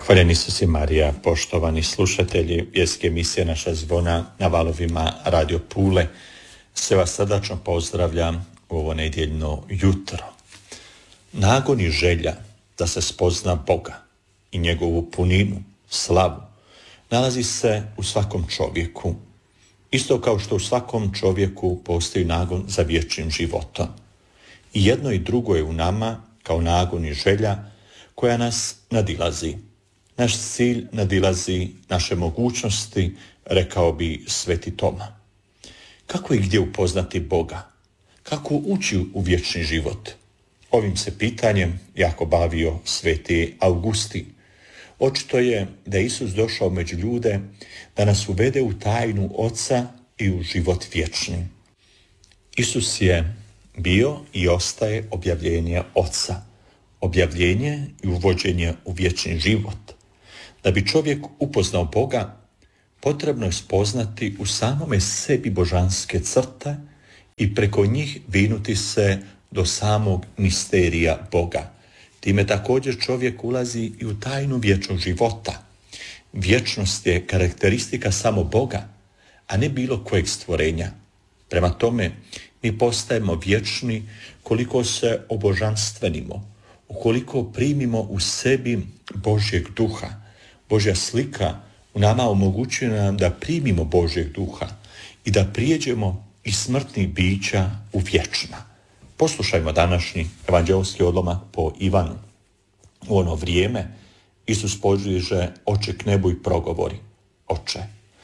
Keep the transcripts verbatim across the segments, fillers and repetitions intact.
Hvaljen Isus i Marija, poštovani slušatelji vjerske emisije Naša zvona na valovima Radio Pule. Sve vas srdačno pozdravljam u ovo nedjeljno jutro. Nagon i želja da se spozna Boga i njegovu puninu, slavu, nalazi se u svakom čovjeku. Isto kao što u svakom čovjeku postoji nagon za vječnim životom. I jedno i drugo je u nama kao nagon i želja koja nas nadilazi. Naš cilj nadilazi naše mogućnosti, rekao bi Sveti Toma. Kako i gdje upoznati Boga? Kako ući u vječni život? Ovim se pitanjem jako bavio Sveti Augustin. Očito je da je Isus došao među ljude da nas uvede u tajnu Oca i u život vječni. Isus je bio i ostaje objavljenje Oca, objavljenje i uvođenje u vječni život. Da bi čovjek upoznao Boga, potrebno je spoznati u samome sebi božanske crte i preko njih vinuti se do samog misterija Boga. Time također čovjek ulazi i u tajnu vječnog života. Vječnost je karakteristika samo Boga, a ne bilo kojeg stvorenja. Prema tome, mi postajemo vječni koliko se obožanstvenimo, ukoliko primimo u sebi Božjeg duha. Božja slika u nama omogućuje nam da primimo Božjeg duha i da prijeđemo iz smrtnih bića u vječna. Poslušajmo današnji evanđeoski odlomak po Ivanu. U ono vrijeme Isus podiže oči k nebu i progovori: Oče,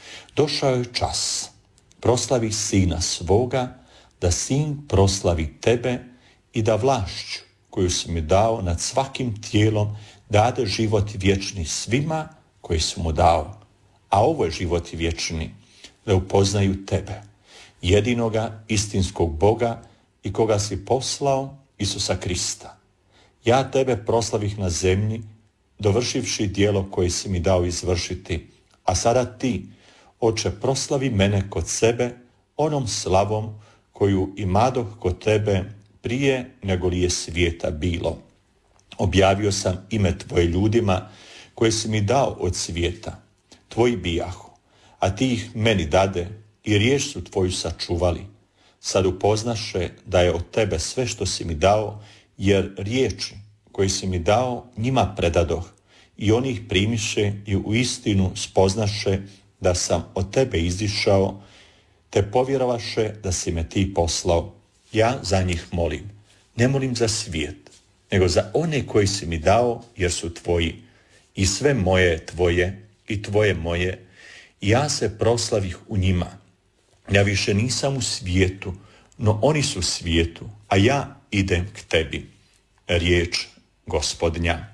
došao je čas, proslavi Sina svoga, da Sin proslavi tebe i da vlašću koju si mi dao nad svakim tijelom dade život vječni svima koji si mu dao. A ovo je život vječni, da upoznaju tebe, jedinoga istinskog Boga i koga si poslao, Isusa Krista. Ja tebe proslavih na zemlji, dovršivši djelo koje si mi dao izvršiti, a sada ti, Oče, proslavi mene kod sebe onom slavom koju imadoh kod tebe prije nego li je svijeta bilo. Objavio sam ime tvoje ljudima koje si mi dao od svijeta. Tvoji bijahu, a ti ih meni dade i riječ su tvoju sačuvali. Sad upoznaše da je od tebe sve što si mi dao, jer riječi koje si mi dao njima predadoh i oni ih primiše i u istinu spoznaše da sam od tebe izišao, te povjerovaše da si me ti poslao. Ja za njih molim. Ne molim za svijet, nego za one koji si mi dao, jer su tvoji. I sve moje je tvoje i tvoje moje. I ja se proslavih u njima. Ja više nisam u svijetu, no oni su u svijetu, a ja idem k tebi. Riječ Gospodnja.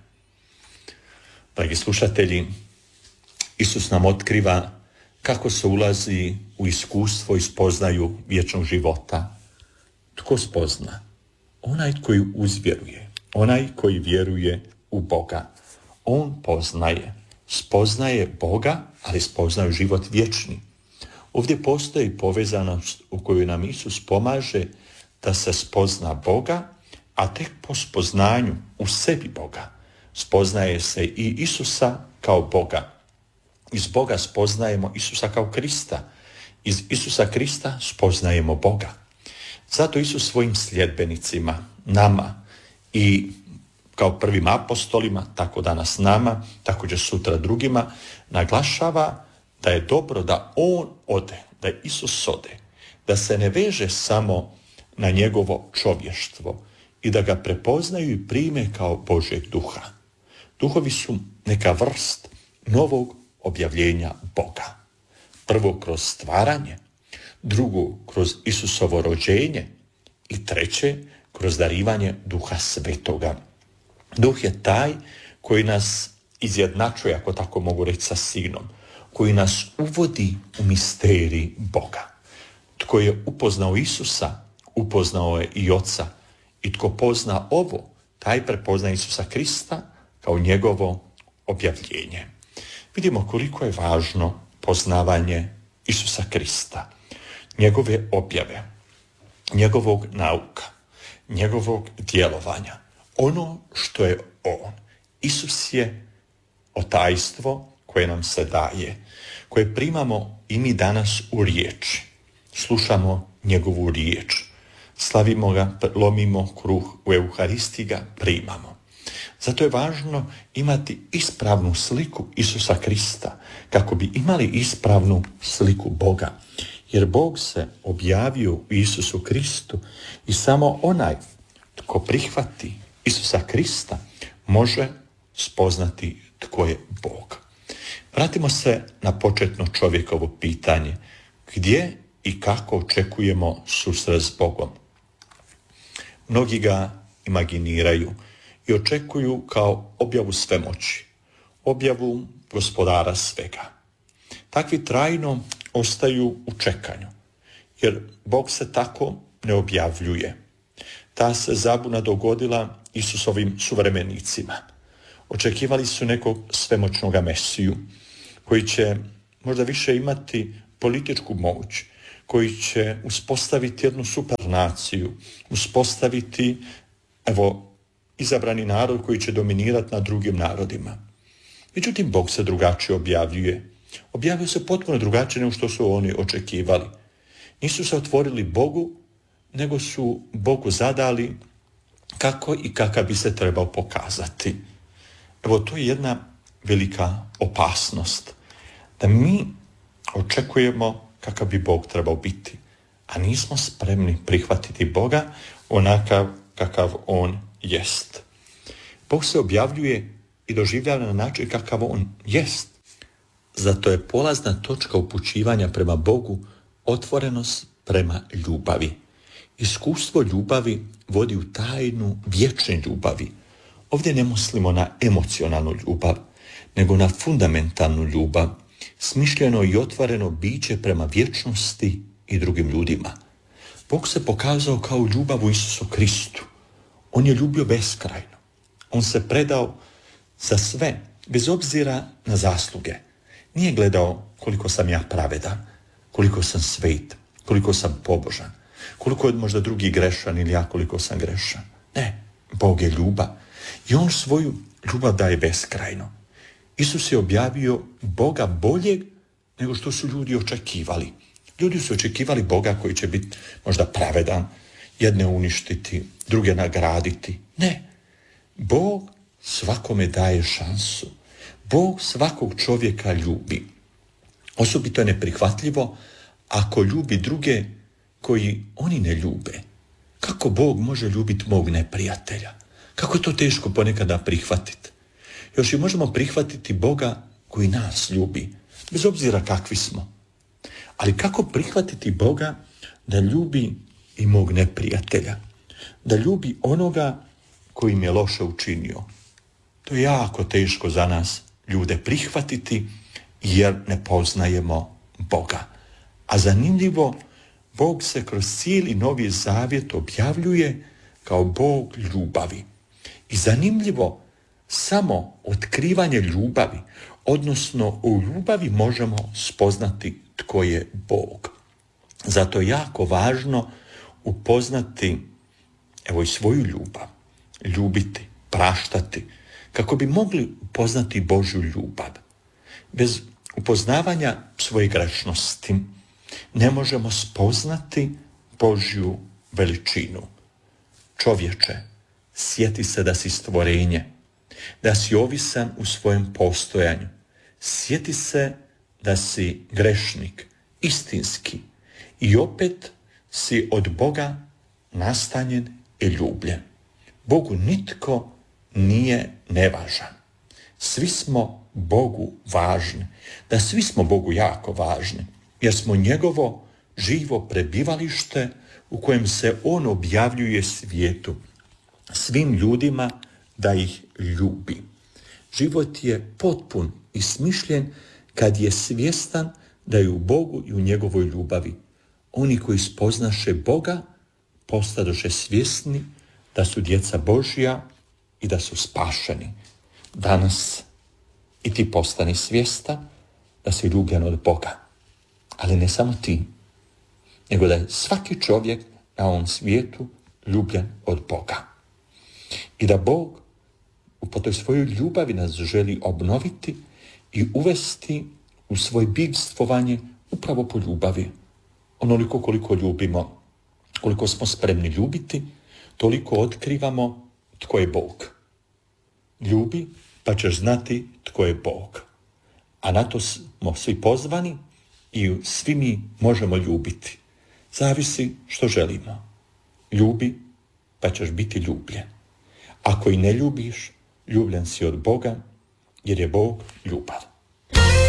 Dragi slušatelji, Isus nam otkriva kako se ulazi u iskustvo i spoznaju vječnog života. Tko spozna? Onaj koji uzvjeruje, onaj koji vjeruje u Boga. On poznaje, spoznaje Boga, ali spoznaje život vječni. Ovdje postoji povezanost u kojoj nam Isus pomaže da se spozna Boga, a tek po spoznanju u sebi Boga spoznaje se i Isusa kao Boga. Iz Boga spoznajemo Isusa kao Krista. Iz Isusa Krista spoznajemo Boga. Zato Isus svojim sljedbenicima, nama i kao prvim apostolima, tako danas nama, također sutra drugima, naglašava da je dobro da On ode, da Isus ode, da se ne veže samo na njegovo čovještvo i da ga prepoznaju i prime kao Božjeg duha. Duhovi su neka vrst novog objavljenja Boga. Prvo kroz stvaranje, drugo kroz Isusovo rođenje i treće kroz darivanje Duha Svetoga. Duh je taj koji nas izjednačuje, ako tako mogu reći, sa Sinom, koji nas uvodi u misterij Boga. Tko je upoznao Isusa, upoznao je i Oca. I tko pozna ovo, taj prepozna Isusa Krista kao njegovo objavljenje. Vidimo koliko je važno poznavanje Isusa Krista, njegove objave, njegovog nauka, njegovog djelovanja. Ono što je On. Isus je o tajstvo koje nam se daje, koje primamo i mi danas u riječi. Slušamo njegovu riječ, slavimo ga, lomimo kruh u Euharistiji ga primamo. Zato je važno imati ispravnu sliku Isusa Krista, kako bi imali ispravnu sliku Boga. Jer Bog se objavio u Isusu Kristu i samo onaj tko prihvati Isusa Krista može spoznati tko je Bog. Vratimo se na početno čovjekovo pitanje. Gdje i kako očekujemo susret s Bogom? Mnogi ga imaginiraju i očekuju kao objavu svemoći, objavu gospodara svega. Takvi trajno ostaju u čekanju, jer Bog se tako ne objavljuje. Ta se zabuna dogodila Isusovim suvremenicima. Očekivali su nekog svemoćnog Mesiju, koji će možda više imati političku moć, koji će uspostaviti jednu supernaciju, uspostaviti, evo, izabrani narod koji će dominirati nad drugim narodima. Međutim, Bog se drugačije objavljuje. Objavio se potpuno drugačije nego što su oni očekivali. Nisu se otvorili Bogu, nego su Bogu zadali kako i kakav bi se trebao pokazati. Evo, to je jedna velika opasnost. Da mi očekujemo kakav bi Bog trebao biti, a nismo spremni prihvatiti Boga onakav kakav On jest. Bog se objavljuje i doživljava na način kakav On jest. Zato je polazna točka upućivanja prema Bogu otvorenost prema ljubavi. Iskustvo ljubavi vodi u tajnu vječne ljubavi. Ovdje ne mislimo na emocionalnu ljubav, nego na fundamentalnu ljubav, smišljeno i otvoreno biće prema vječnosti i drugim ljudima. Bog se pokazao kao ljubav u Isusu Kristu. On je ljubio beskrajno. On se predao za sve, bez obzira na zasluge. Nije gledao koliko sam ja pravedan, koliko sam svet, koliko sam pobožan, koliko je možda drugi grešan ili ja koliko sam grešan. Ne, Bog je ljubav i On svoju ljubav daje beskrajno. Isus je objavio Boga boljeg nego što su ljudi očekivali. Ljudi su očekivali Boga koji će biti možda pravedan, jedne uništiti, druge nagraditi. Ne, Bog svakome daje šansu. Bog svakog čovjeka ljubi. Osobito je neprihvatljivo ako ljubi druge koji oni ne ljube. Kako Bog može ljubiti mog neprijatelja? Kako je to teško ponekada prihvatiti? Još i možemo prihvatiti Boga koji nas ljubi, bez obzira kakvi smo. Ali kako prihvatiti Boga da ljubi i mog neprijatelja? Da ljubi onoga koji im je loše učinio? To je jako teško za nas ljude prihvatiti jer ne poznajemo Boga. A zanimljivo, Bog se kroz cijeli Novi Zavjet objavljuje kao Bog ljubavi. I zanimljivo, samo otkrivanje ljubavi, odnosno u ljubavi možemo spoznati tko je Bog. Zato je jako važno upoznati, evo, i svoju ljubav, ljubiti, praštati, kako bi mogli upoznati Božju ljubav. Bez upoznavanja svoje grešnosti ne možemo spoznati Božju veličinu. Čovječe, sjeti se da si stvorenje, da si ovisan u svojem postojanju. Sjeti se da si grešnik, istinski, i opet si od Boga nastanjen i ljubljen. Bogu nitko nije nevažan. Svi smo Bogu važni, da svi smo Bogu jako važni, jer smo njegovo živo prebivalište u kojem se On objavljuje svijetu, svim ljudima da ih ljubi. Život je potpun i smišljen kad je svjestan da je u Bogu i u njegovoj ljubavi. Oni koji spoznaše Boga postadoše svjesni da su djeca Božja i da su spašeni. Danas i ti postani svjestan da si ljubljen od Boga. Ali ne samo ti, nego da je svaki čovjek na ovom svijetu ljubljen od Boga. I da Bog po toj svojoj ljubavi nas želi obnoviti i uvesti u svoje bivstvovanje upravo po ljubavi. Onoliko koliko ljubimo, koliko smo spremni ljubiti, toliko otkrivamo tko je Bog. Ljubi, pa ćeš znati tko je Bog. A na to smo svi pozvani i svi mi možemo ljubiti. Zavisi što želimo. Ljubi, pa ćeš biti ljubljen. Ako i ne ljubiš, ljubljen si od Boga, jer je Bog ljubav.